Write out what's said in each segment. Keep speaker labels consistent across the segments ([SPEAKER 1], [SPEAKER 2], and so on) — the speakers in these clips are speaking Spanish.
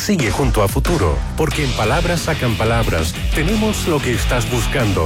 [SPEAKER 1] Sigue junto a Futuro, porque en Palabras Sacan Palabras tenemos lo que estás buscando.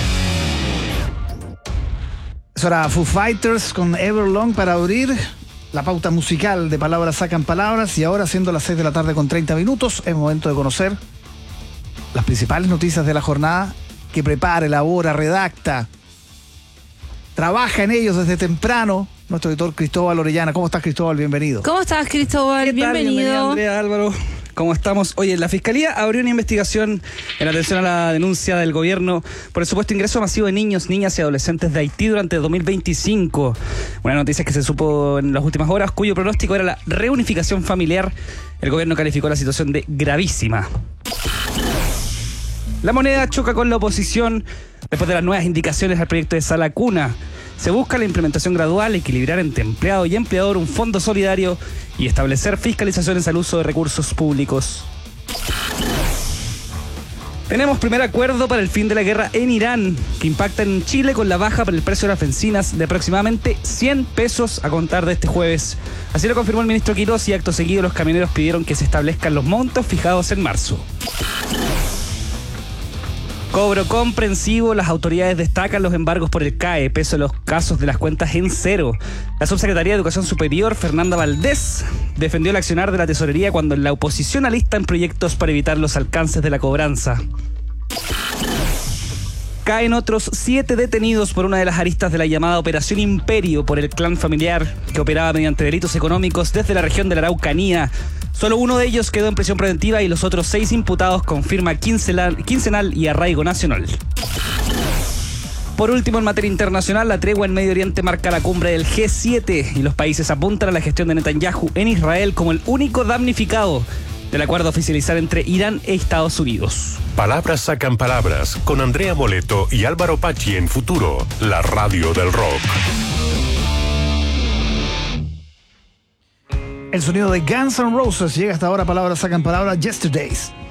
[SPEAKER 2] Es hora Foo Fighters con Everlong para abrir la pauta musical de Palabras Sacan Palabras. Y ahora, siendo las 6 de la tarde con 30 minutos, es momento de conocer las principales noticias de la jornada que prepara, elabora, redacta, trabaja en ellos desde temprano nuestro editor Cristóbal Orellana. ¿Cómo estás, Cristóbal? Bienvenido.
[SPEAKER 3] ¿Cómo estás, Cristóbal? Bienvenido.
[SPEAKER 4] Andrea, Álvaro. ¿Cómo estamos? Oye, la Fiscalía abrió una investigación en atención a la denuncia del gobierno por el supuesto ingreso masivo de niños, niñas y adolescentes de Haití durante 2025. Una noticia que se supo en las últimas horas, cuyo pronóstico era la reunificación familiar. El gobierno calificó la situación de gravísima. La Moneda choca con la oposición después de las nuevas indicaciones al proyecto de Sala Cuna. Se busca la implementación gradual, equilibrar entre empleado y empleador un fondo solidario y establecer fiscalizaciones al uso de recursos públicos. Tenemos primer acuerdo para el fin de la guerra en Irán, que impacta en Chile con la baja por el precio de las bencinas de aproximadamente 100 pesos a contar de este jueves. Así lo confirmó el ministro Quirós, y acto seguido los camioneros pidieron que se establezcan los montos fijados en marzo. Cobro comprensivo, las autoridades destacan los embargos por el CAE, peso de los casos de las cuentas en cero. La subsecretaría de Educación Superior, Fernanda Valdés, defendió el accionar de la tesorería cuando la oposición alista en proyectos para evitar los alcances de la cobranza. Caen otros 7 detenidos por una de las aristas de la llamada Operación Imperio por el clan familiar, que operaba mediante delitos económicos desde la región de la Araucanía. Solo uno de ellos quedó en prisión preventiva y los otros 6 imputados con firma quincenal y arraigo nacional. Por último, en materia internacional, la tregua en Medio Oriente marca la cumbre del G7 y los países apuntan a la gestión de Netanyahu en Israel como el único damnificado del acuerdo oficializar entre Irán e Estados Unidos.
[SPEAKER 1] Palabras Sacan Palabras con Andrea Moleto y Álvaro Pachi en Futuro, la radio del rock.
[SPEAKER 2] El sonido de Guns N' Roses llega hasta ahora. Palabras Sacan Palabras, Yesterdays.